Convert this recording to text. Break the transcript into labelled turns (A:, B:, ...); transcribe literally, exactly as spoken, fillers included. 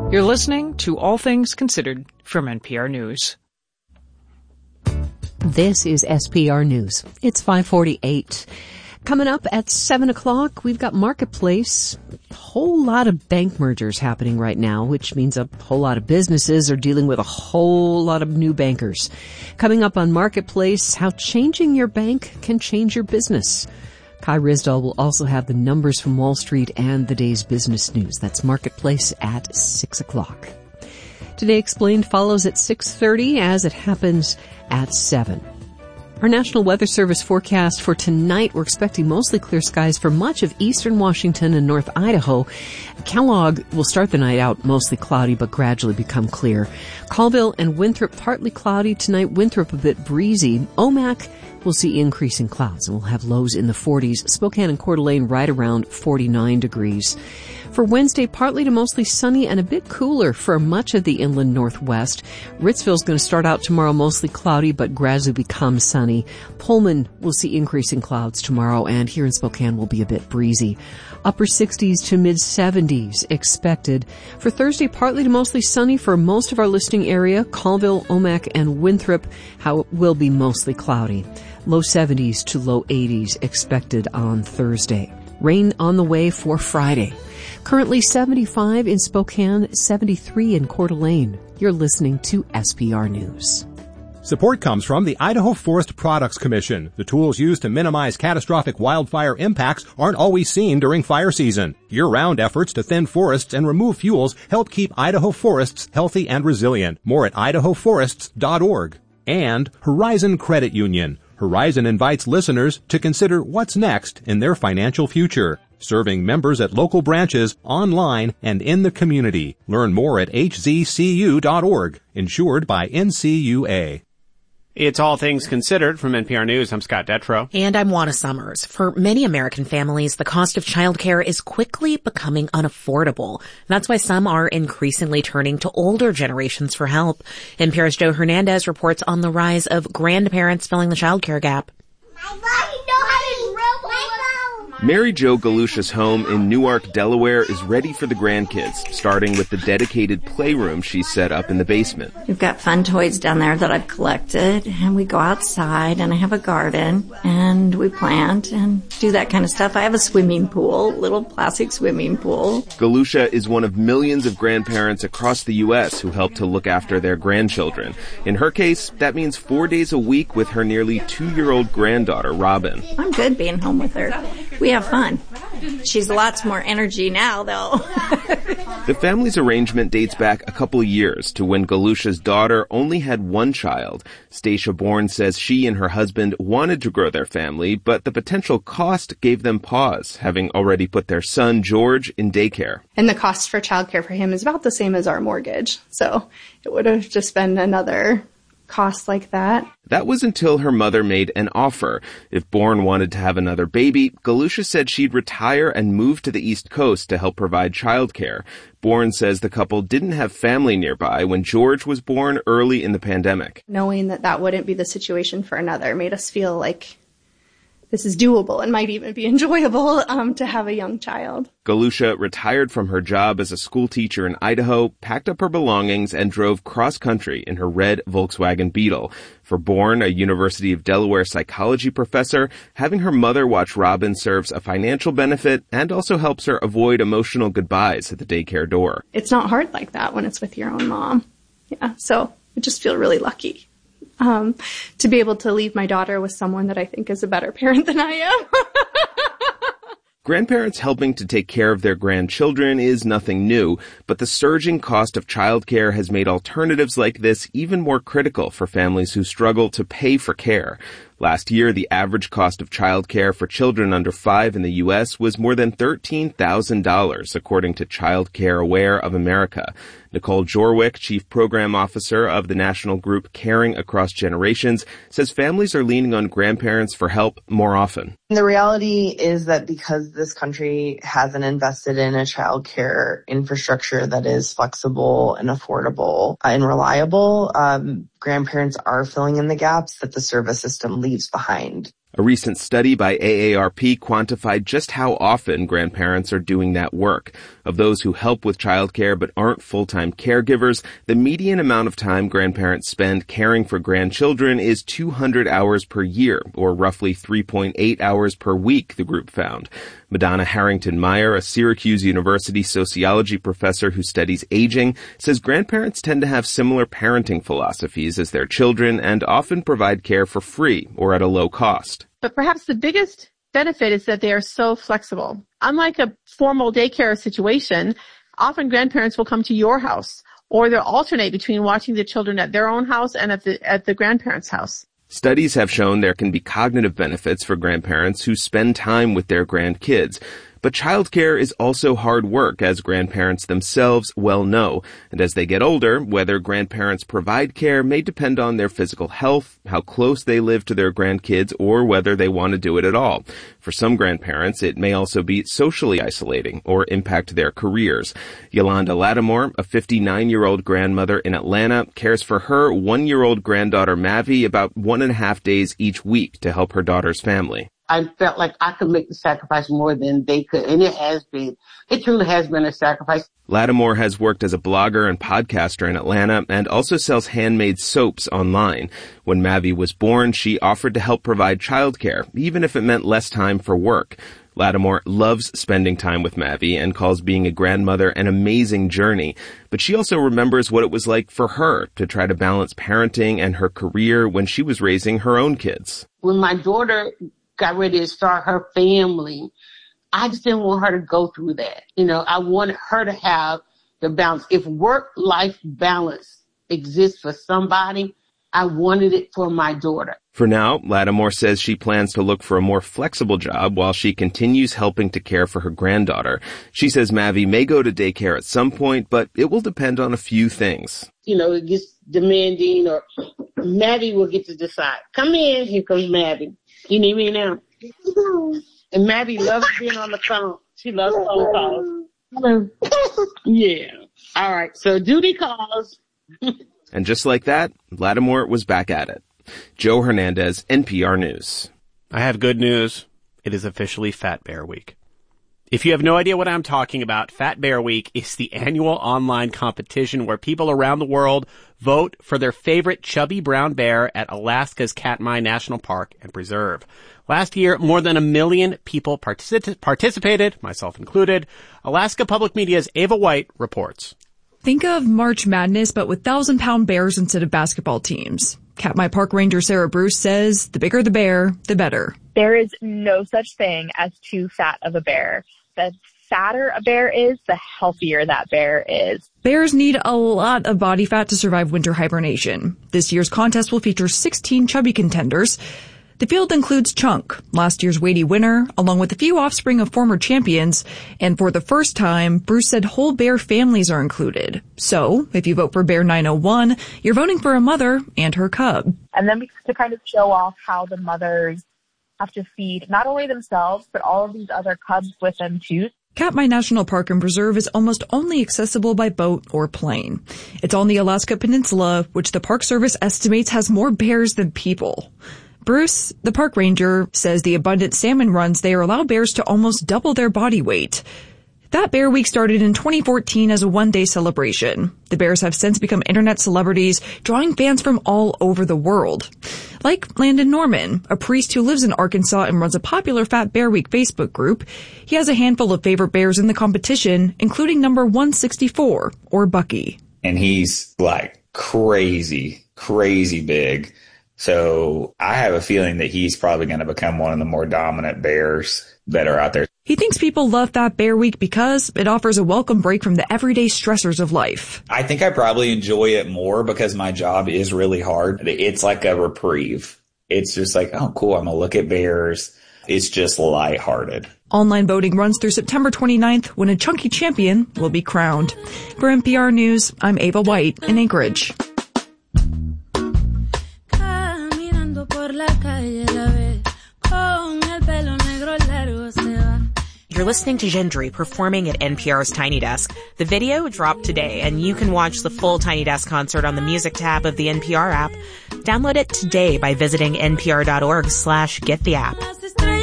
A: You're listening to All Things Considered from N P R News.
B: This is S P R News. It's five forty-eight. Coming up at seven o'clock, we've got Marketplace. A whole lot of bank mergers happening right now, which means a whole lot of businesses are dealing with a whole lot of new bankers. Coming up on Marketplace, how changing your bank can change your business. Kai Risdall will also have the numbers from Wall Street and the day's business news. That's Marketplace at six o'clock. Today Explained follows at six thirty as it happens at seven. Our National Weather Service forecast for tonight, we're expecting mostly clear skies for much of eastern Washington and north Idaho. Kellogg will start the night out mostly cloudy but gradually become clear. Colville and Winthrop partly cloudy tonight. Winthrop a bit breezy. Omak will see increasing clouds and we'll have lows in the forties. Spokane and Coeur d'Alene right around forty-nine degrees. For Wednesday, partly to mostly sunny and a bit cooler for much of the inland northwest. Ritzville's going to start out tomorrow mostly cloudy but gradually become sunny. Pullman will see increasing clouds tomorrow, and here in Spokane will be a bit breezy. Upper sixties to mid seventies expected. For Thursday, partly to mostly sunny for most of our listing area. Colville, Omak, and Winthrop how it will be mostly cloudy. Low seventies to low eighties expected on Thursday. Rain on the way for Friday. Currently seventy-five in Spokane, seventy-three in Coeur d'Alene. You're listening to S P R News.
C: Support comes from the Idaho Forest Products Commission. The tools used to minimize catastrophic wildfire impacts aren't always seen during fire season. Year-round efforts to thin forests and remove fuels help keep Idaho forests healthy and resilient. More at idaho forests dot org. And Horizon Credit Union. Horizon invites listeners to consider what's next in their financial future. Serving members at local branches, online, and in the community. Learn more at h z c u dot org. Insured by N C U A.
D: It's All Things Considered from N P R News. I'm Scott Detrow.
E: And I'm Juana Summers. For many American families, the cost of childcare is quickly becoming unaffordable. That's why some are increasingly turning to older generations for help. N P R's Joe Hernandez reports on the rise of grandparents filling the childcare gap.
F: Mary Jo Galusha's home in Newark, Delaware is ready for the grandkids, starting with the dedicated playroom she set up in the basement.
G: We've got fun toys down there that I've collected, and we go outside, and I have a garden, and we plant and do that kind of stuff. I have a swimming pool, little plastic swimming pool.
F: Galusha is one of millions of grandparents across the U S who help to look after their grandchildren. In her case, that means four days a week with her nearly two-year-old granddaughter, Robin.
G: I'm good being home with her. We have fun. She's lots more energy now, though.
F: The family's arrangement dates back a couple of years to when Galusha's daughter only had one child. Stacia Bourne says she and her husband wanted to grow their family, but the potential cost gave them pause, having already put their son, George, in daycare.
H: And the cost for childcare for him is about the same as our mortgage. So it would have just been another cost like that.
F: That was until her mother made an offer. If Bourne wanted to have another baby, Galusha said she'd retire and move to the East Coast to help provide childcare. Bourne says the couple didn't have family nearby when George was born early in the pandemic.
H: Knowing that that wouldn't be the situation for another made us feel like this is doable and might even be enjoyable um, to have a young child.
F: Galusha retired from her job as a school teacher in Idaho, packed up her belongings, and drove cross-country in her red Volkswagen Beetle. For Bourne, a University of Delaware psychology professor, having her mother watch Robin serves a financial benefit and also helps her avoid emotional goodbyes at the daycare door.
H: It's not hard like that when it's with your own mom. Yeah, so I just feel really lucky. Um, to be able to leave my daughter with someone that I think is a better parent than I am.
F: Grandparents helping to take care of their grandchildren is nothing new, but the surging cost of childcare has made alternatives like this even more critical for families who struggle to pay for care. Last year, the average cost of childcare for children under five in the U S was more than thirteen thousand dollars, according to Child Care Aware of America. Nicole Jorwick, Chief Program Officer of the national group Caring Across Generations, says families are leaning on grandparents for help more often.
I: The reality is that because this country hasn't invested in a child care infrastructure that is flexible and affordable and reliable, um, grandparents are filling in the gaps that the service system leaves behind.
F: A recent study by A A R P quantified just how often grandparents are doing that work. Of those who help with childcare but aren't full-time caregivers, the median amount of time grandparents spend caring for grandchildren is two hundred hours per year, or roughly three point eight hours per week, the group found. Madonna Harrington-Meyer, a Syracuse University sociology professor who studies aging, says grandparents tend to have similar parenting philosophies as their children and often provide care for free or at a low cost.
J: But perhaps the biggest benefit is that they are so flexible. Unlike a formal daycare situation, often grandparents will come to your house, or they'll alternate between watching the children at their own house and at the at the grandparents' house.
F: Studies have shown there can be cognitive benefits for grandparents who spend time with their grandkids. But childcare is also hard work, as grandparents themselves well know. And as they get older, whether grandparents provide care may depend on their physical health, how close they live to their grandkids, or whether they want to do it at all. For some grandparents, it may also be socially isolating or impact their careers. Yolanda Lattimore, a fifty-nine-year-old grandmother in Atlanta, cares for her one-year-old granddaughter Mavi about one and a half days each week to help her daughter's family.
K: I felt like I could make the sacrifice more than they could, and it has been. It truly has been a sacrifice.
F: Lattimore has worked as a blogger and podcaster in Atlanta and also sells handmade soaps online. When Mavi was born, she offered to help provide childcare, even if it meant less time for work. Lattimore loves spending time with Mavi and calls being a grandmother an amazing journey. But she also remembers what it was like for her to try to balance parenting and her career when she was raising her own kids.
K: When my daughter got ready to start her family, I just didn't want her to go through that. You know, I wanted her to have the balance. If work-life balance exists for somebody, I wanted it for my daughter.
F: For now, Lattimore says she plans to look for a more flexible job while she continues helping to care for her granddaughter. She says Mavi may go to daycare at some point, but it will depend on a few things.
K: You know, it gets demanding, or Mavi will get to decide. Come in, here comes Mavi. You need me now? And Maddie loves being on the phone. She loves phone calls. Hello. Yeah. All right. So duty calls.
F: And just like that, Lattimore was back at it. Joe Hernandez, N P R News.
D: I have good news. It is officially Fat Bear Week. If you have no idea what I'm talking about, Fat Bear Week is the annual online competition where people around the world vote for their favorite chubby brown bear at Alaska's Katmai National Park and Preserve. Last year, more than a million people particip- participated, myself included. Alaska Public Media's Ava White reports.
L: Think of March Madness, but with thousand-pound bears instead of basketball teams. Katmai Park Ranger Sarah Bruce says the bigger the bear, the better.
M: There is no such thing as too fat of a bear. The fatter a bear is, the healthier that bear is.
L: Bears need a lot of body fat to survive winter hibernation. This year's contest will feature sixteen chubby contenders. The field includes Chunk, last year's weighty winner, along with a few offspring of former champions. And for the first time, Bruce said whole bear families are included. So, if you vote for Bear nine oh one, you're voting for a mother and her cub.
M: And then to kind of show off how the mothers have to feed not only themselves, but all of these other cubs with them too.
L: Katmai National Park and Preserve is almost only accessible by boat or plane. It's on the Alaska Peninsula, which the Park Service estimates has more bears than people. Bruce, the park ranger, says the abundant salmon runs there allow bears to almost double their body weight. Fat Bear Week started in twenty fourteen as a one-day celebration. The bears have since become internet celebrities, drawing fans from all over the world. Like Landon Norman, a priest who lives in Arkansas and runs a popular Fat Bear Week Facebook group. He has a handful of favorite bears in the competition, including number one sixty-four, or Bucky.
N: And he's like crazy, crazy big. So I have a feeling that he's probably going to become one of the more dominant bears that are out there.
L: He thinks people love Fat Bear Week because it offers a welcome break from the everyday stressors of life.
N: I think I probably enjoy it more because my job is really hard. It's like a reprieve. It's just like, oh, cool, I'm going to look at bears. It's just lighthearted.
L: Online voting runs through September twenty-ninth when a chunky champion will be crowned. For N P R News, I'm Ava White in Anchorage.
E: You're listening to Gendry performing at N P R's Tiny Desk. The video dropped today, and you can watch the full Tiny Desk concert on the music tab of the N P R app. Download it today by visiting npr.org slash get the app.